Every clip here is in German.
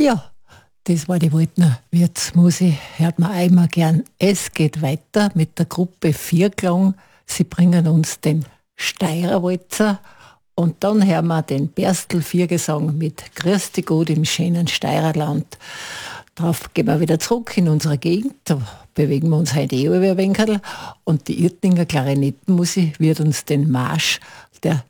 Ja, das war die Waldner Wirtsmusik. Hört man auch immer gern. Es geht weiter mit der Gruppe Vierklang. Sie bringen uns den Steirerwalzer. Und dann hören wir den Berstl-Viergesang mit Grüß dich Gott im schönen Steirerland. Darauf gehen wir wieder zurück in unsere Gegend. Da bewegen wir uns heute über ein wenig. Und die Irtlinger Klarinettenmusik wird uns den Marsch der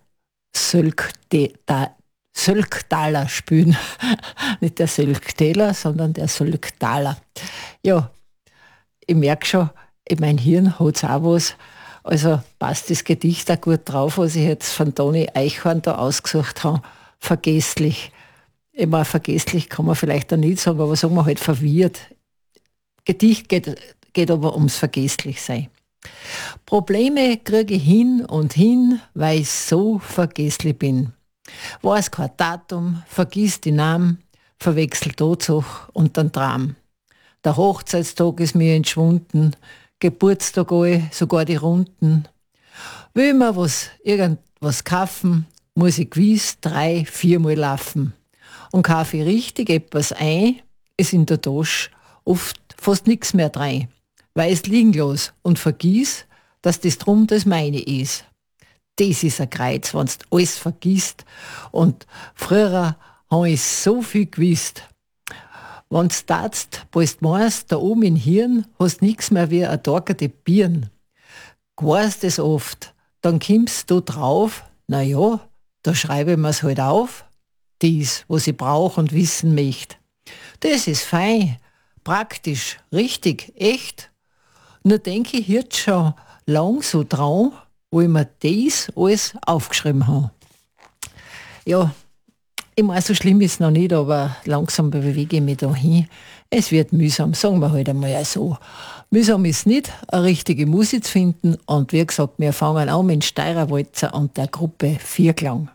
Sölktaler spielen. Nicht der Sölktäler, sondern der Sölktaler. Ja, ich merke schon, in mein Hirn hat es auch was. Also passt das Gedicht auch gut drauf, was ich jetzt von Toni Eichhorn da ausgesucht habe. Vergesslich. Immer vergesslich kann man vielleicht auch nicht sagen, aber sagen wir halt verwirrt. Gedicht geht aber ums Vergesslichsein. Probleme kriege ich hin, weil ich so vergesslich bin. Weiß kein Datum, vergiss die Namen, verwechselt Tatsache und den Traum. Der Hochzeitstag ist mir entschwunden, Geburtstag alle, sogar die Runden. Will mir irgendwas kaufen, muss ich gewiss 3-4 Mal laufen. Und kaufe ich richtig etwas ein, ist in der Tasche oft fast nichts mehr rein. Weil es liegen los und vergiss, dass das drum das meine ist. Das ist ein Kreuz, wenn du alles vergisst. Und früher habe ich so viel gewusst. Wenn du tatst, bald meinst, da oben im Hirn hast nichts mehr wie ein tagerte Birn. Weißt das oft, dann kommst du drauf, na ja, da schreibe ich mir's halt auf, dies, was ich brauche und wissen möchte. Das ist fein, praktisch, richtig, echt. Nur denke ich jetzt schon lang so dran, wo ich mir das alles aufgeschrieben habe. Ja, ich meine, so schlimm ist es noch nicht, aber langsam bewege ich mich da hin. Es wird mühsam, sagen wir halt einmal so. Mühsam ist nicht, eine richtige Musik zu finden. Und wie gesagt, wir fangen an mit Steirerwalzer und der Gruppe Vierklang.